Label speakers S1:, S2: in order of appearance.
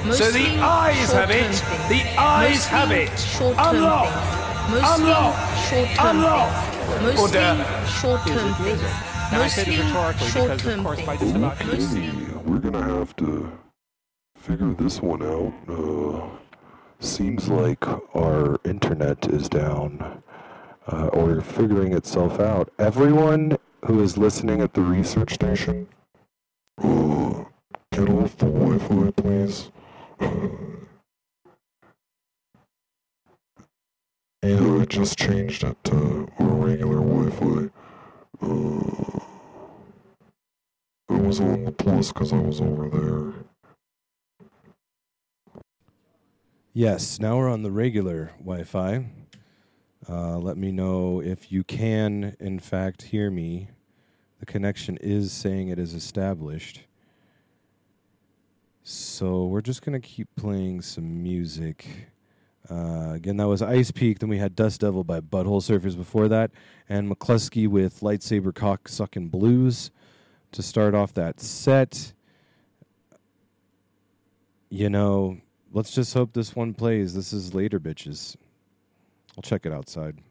S1: So the eyes have it. The eyes have it. Unlock. Unlock. Unlock.
S2: Mostly
S3: short-term things.
S2: And I say this rhetorically because, of course, by just about
S4: We're gonna have to figure this one out. Seems like our internet is down, or figuring itself out. Everyone who is listening at the research station, get off the Wi-Fi, please. I just changed it to our regular Wi-Fi. I was on the plus because I was over there.
S5: Yes, now we're on the regular Wi-Fi. Let me know if you can, in fact, hear me. The connection is saying it is established. So we're just going to keep playing some music. Again, that was Ice Peak. Then we had Dust Devil by Butthole Surfers before that. And McCluskey with Lightsaber Cocksuckin' Blues to start off that set. You know, let's just hope this one plays. This is Later Bitches. I'll check it outside.